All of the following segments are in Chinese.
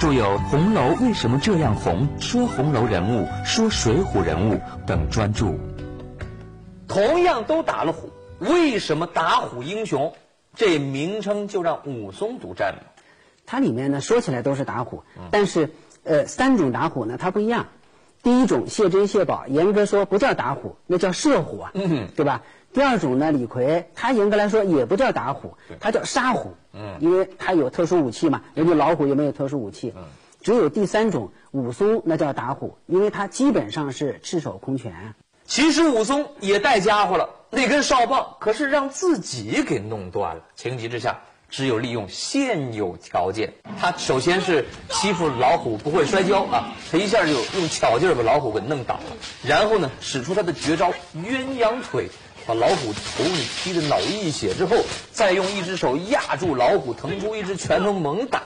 著有《红楼为什么这样红》《说红楼人物》《说水浒人物》等专著。 同样都打了虎，为什么打虎英雄这名称就让武松独占呢？ 它里面呢说起来都是打虎，但是三种打虎呢它不一样。第一种谢珍谢宝严格说不叫打虎，那叫射虎啊，对吧？第二种呢李逵他严格来说也不叫打虎，他叫杀虎，因为他有特殊武器嘛，人家老虎又没有特殊武器。只有第三种武松那叫打虎，因为他基本上是赤手空拳。 其实武松也带家伙了，那根哨棒可是让自己给弄断了。情急之下，只有利用现有条件。他首先是欺负老虎不会摔跤啊，他一下就用巧劲把老虎给弄倒了。然后呢，使出他的绝招鸳鸯腿，把老虎头里踢得脑溢血之后，再用一只手压住老虎，腾出一只拳头猛打。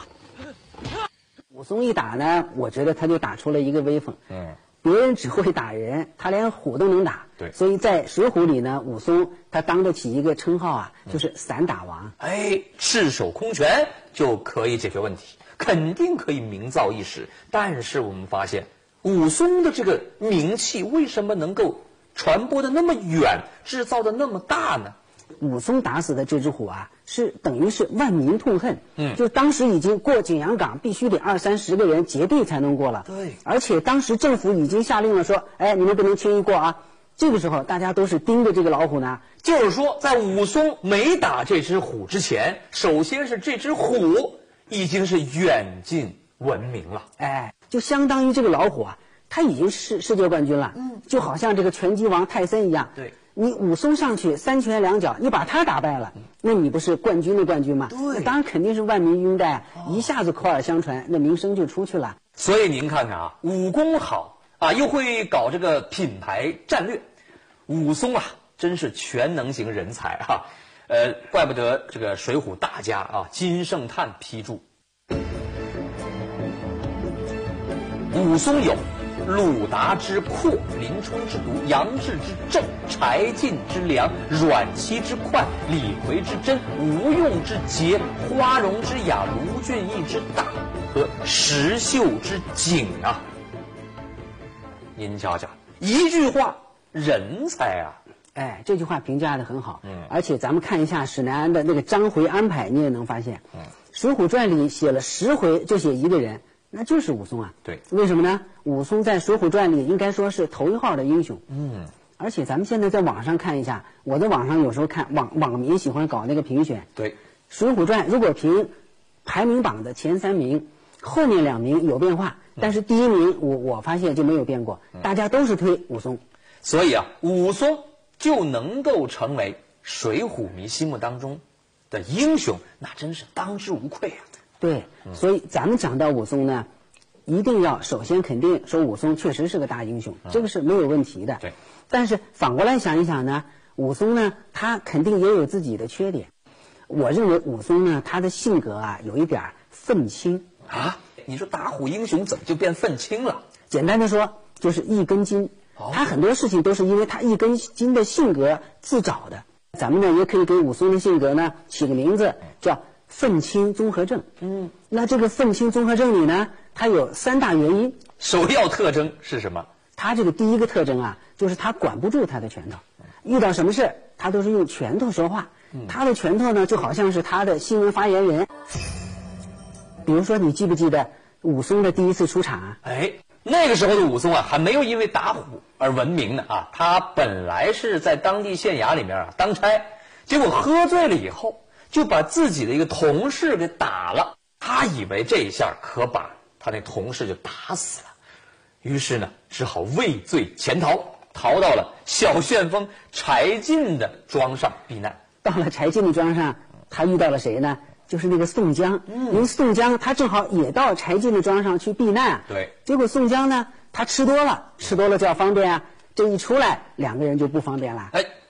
武松一打呢，我觉得他就打出了一个威风。别人只会打人，他连虎都能打。 对， 所以在《水浒》里呢，武松他当得起一个称号啊，就是散打王。 赤手空拳就可以解决问题，肯定可以名噪一时。但是我们发现，武松的这个名气为什么能够传播的那么远，制造的那么大呢？ 武松打死的这只虎啊，是等于是万民痛恨。就是当时已经过景阳冈必须得20-30个人结队才能过了。 对， 而且当时政府已经下令了说，你们不能轻易过啊。这个时候大家都是盯着这个老虎呢。 就是说，在武松没打这只虎之前，首先是这只虎已经是远近闻名了。 就相当于这个老虎啊，他已经是世界冠军了。就好像这个拳击王泰森一样。 对。 你武松上去3拳2脚，你把他打败了，那你不是冠军的冠军吗？ 对， 那当然肯定是万民拥戴，一下子口耳相传，那名声就出去了。 所以您看看啊，武功好啊，又会搞这个品牌战略，武松啊，真是全能型人才啊！怪不得这个水浒大家啊，金圣叹批注：武松有鲁达之阔，林冲之毒，杨志之正，柴进之良，阮籍之快，李逵之真，吴用之捷，花荣之雅，卢俊义之大和石秀之精啊！您瞧瞧，一句话，人才啊！ 这句话评价的很好。而且咱们看一下史南安的那个章回安排，你也能发现，水浒传里写了10回就写一个人。那就是武松啊。 对， 为什么呢？武松在《水浒传》里应该说是头一号的英雄。而且咱们现在在网上看一下，我在网上有时候看网民喜欢搞那个评选。 对， 《水浒传》如果评排名榜的前3名，后面2名有变化，但是第1名我发现就没有变过，大家都是推武松。 所以啊，武松就能够成为水浒迷心目当中的英雄，那真是当之无愧啊。 对，所以咱们讲到武松呢，一定要首先肯定说武松确实是个大英雄，这个是没有问题的。 对， 但是反过来想一想呢，武松呢，他肯定也有自己的缺点。我认为武松呢，他的性格啊，有一点愤青啊。你说打虎英雄怎么就变愤青了？ 简单的说，就是一根筋。他很多事情都是因为他一根筋的性格自找的。咱们呢，也可以给武松的性格呢起个名字，叫愤青综合症。那这个愤青综合症里呢，它有3大原因。 首要特征是什么？ 他这个第一个特征啊，就是他管不住他的拳头，遇到什么事他都是用拳头说话。他的拳头呢，就好像是他的新闻发言人。比如说，你记不记得武松的第一次出场啊？ 那个时候的武松啊，还没有因为打虎而闻名呢啊。他本来是在当地县衙里面啊当差，结果喝醉了以后，就把自己的一个同事给打了。他以为这一下可把他那同事就打死了，于是呢，只好畏罪潜逃，逃到了小旋风柴进的庄上避难。 到了柴进的庄上，他遇到了谁呢？就是那个宋江。因为宋江他正好也到柴进的庄上去避难。 对。 结果宋江呢，他吃多了就要方便啊。这一出来，2个人就不方便了。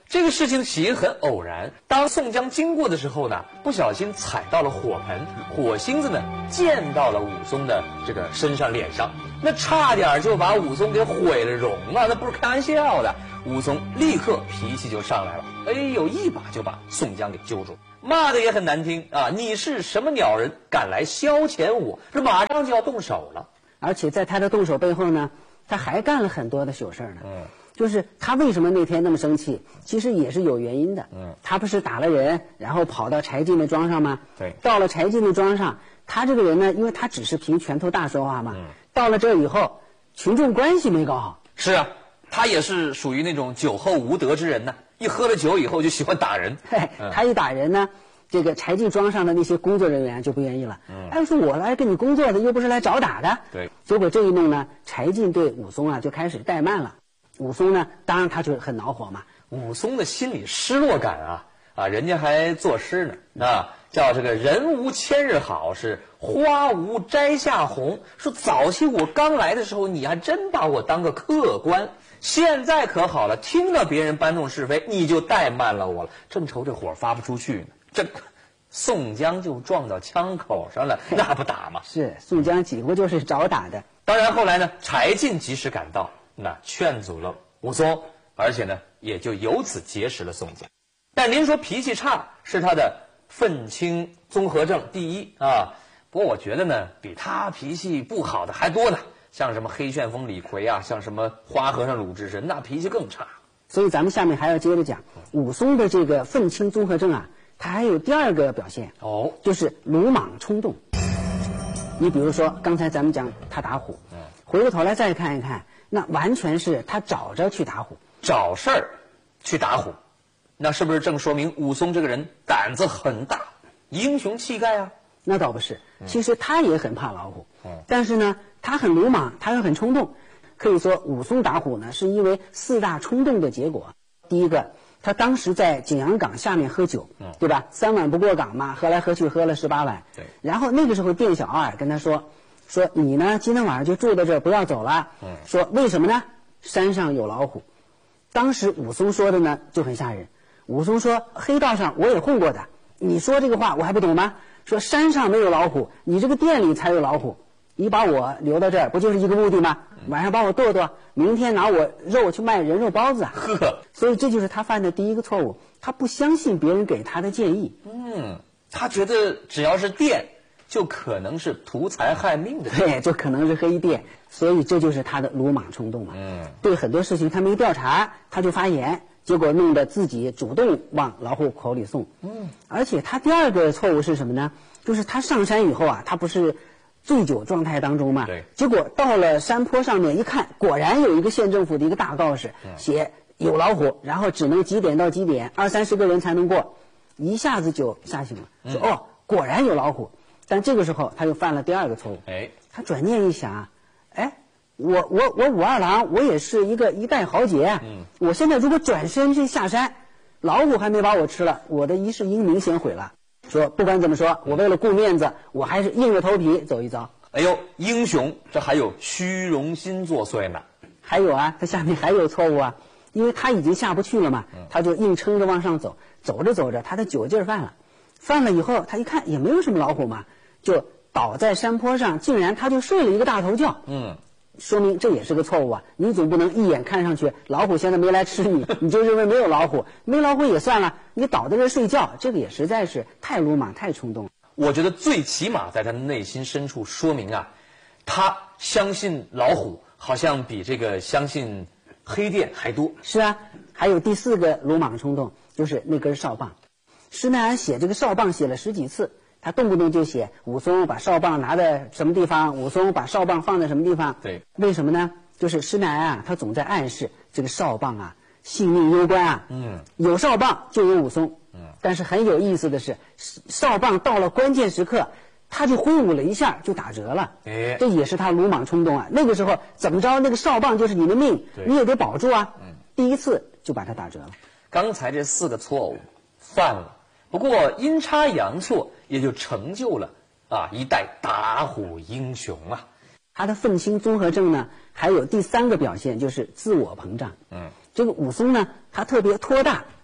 这个事情起因很偶然，当宋江经过的时候呢，不小心踩到了火盆，火星子呢溅到了武松的这个身上脸上，那差点就把武松给毁了容啊，那不是开玩笑的。武松立刻脾气就上来了，哎呦，一把就把宋江给揪住，骂的也很难听啊！你是什么鸟人，敢来消遣我？这马上就要动手了。 而且在他的动手背后呢，他还干了很多的糗事呢。就是他为什么那天那么生气，其实也是有原因的。他不是打了人，然后跑到柴进的庄上吗？ 对。 到了柴进的庄上，他这个人呢，因为他只是凭拳头大说话嘛。到了这以后，群众关系没搞好。 是啊，他也是属于那种酒后无德之人呢，一喝了酒以后就喜欢打人。 他一打人呢，这个柴进庄上的那些工作人员就不愿意了。哎，说我来跟你工作的，又不是来找打的。 对。 结果这一弄呢，柴进对武松啊就开始怠慢了。武松呢，当然他就很恼火嘛。 武松的心里失落感人家还作诗呢叫这个人无千日好，是花无摘下红。说早期我刚来的时候，你还真把我当个客官，现在可好了，听到别人搬弄是非，你就怠慢了我了。正愁这火发不出去呢，这宋江就撞到枪口上了，那不打吗？ 是，宋江几乎就是找打的。 当然后来呢，柴进及时赶到，那劝阻了武松，而且呢，也就由此结识了宋江。但您说脾气差是他的愤青综合症第一啊，不过我觉得呢，比他脾气不好的还多呢，像什么黑旋风李逵啊，像什么花和尚鲁智深，那脾气更差。 所以咱们下面还要接着讲武松的这个愤青综合症啊，他还有第二个表现就是鲁莽冲动。你比如说刚才咱们讲他打虎，回过头来再看一看，那完全是他找着去打虎， 找事儿去打虎，那是不是正说明武松这个人胆子很大，英雄气概啊？ 那倒不是，其实他也很怕老虎，但是呢，他很鲁莽，他又很冲动。可以说武松打虎呢，是因为4大冲动的结果。第一个，他当时在景阳冈下面喝酒，对吧？3碗不过岗嘛，喝来喝去喝了18碗。 对。 然后那个时候店小二跟他说你呢今天晚上就住在这儿，不要走了。说为什么呢？山上有老虎。当时武松说的呢就很吓人。武松说黑道上我也混过的，你说这个话我还不懂吗？说山上没有老虎，你这个店里才有老虎。你把我留到这儿，不就是一个目的吗？晚上把我剁剁，明天拿我肉去卖人肉包子啊！所以这就是他犯的第一个错误，他不相信别人给他的建议。 他觉得只要是店，就可能是图财害命的， 对，就可能是黑店。所以这就是他的鲁莽冲动嘛。对很多事情他没调查，他就发言，结果弄得自己主动往老虎口里送。而且他第二个错误是什么呢？就是他上山以后啊，他不是醉酒状态当中嘛， 对， 结果到了山坡上面一看，果然有一个县政府的一个大告示，写有老虎，然后只能几点到几点，20-30个人才能过，一下子就吓醒了，说果然有老虎。但这个时候他又犯了第二个错误，他转念一想，我武二郎，我也是一代豪杰啊，我现在如果转身去下山，老虎还没把我吃了，我的一世英名先毁了。说不管怎么说，我为了顾面子，我还是硬着头皮走一遭。 哎呦，英雄这还有虚荣心作祟呢。 还有啊，他下面还有错误啊，因为他已经下不去了嘛，他就硬撑着往上走，走着走着他的酒劲儿犯了以后，他一看也没有什么老虎嘛，就倒在山坡上，竟然他就睡了一个大头觉。说明这也是个错误啊！你总不能一眼看上去老虎现在没来吃你，你就认为没有老虎，没老虎也算了，你倒在这睡觉，这个也实在是太鲁莽太冲动。 我觉得最起码在他内心深处说明他相信老虎好像比这个相信黑店还多。 是啊，还有第4个鲁莽冲动，就是那根哨棒。施耐庵写这个哨棒写了10几次，他动不动就写武松把哨棒拿在什么地方，武松把哨棒放在什么地方。 对， 为什么呢？就是施耐庵他总在暗示这个哨棒性命攸关有哨棒就有武松。但是很有意思的是，哨棒到了关键时刻，他就挥舞了一下就打折了。这也是他鲁莽冲动那个时候怎么着，那个哨棒就是你的命，你也得保住啊。第一次就把他打折了。 刚才这4个错误犯了，不过阴差阳错也就成就了一代打虎英雄啊。 他的愤青综合症呢，还有第3个表现就是自我膨胀。这个武松呢，他特别托大，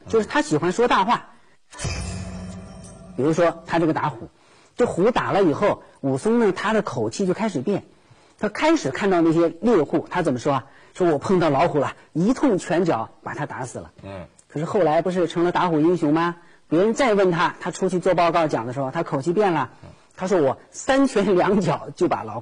就是他喜欢说大话。比如说他这个打虎，这虎打了以后，武松呢他的口气就开始变，他开始看到那些猎户，他怎么说啊？说我碰到老虎了，一通拳脚把他打死了。可是后来不是成了打虎英雄吗？别人再问他，他出去做报告讲的时候，他口气变了，他说我3拳2脚就把老虎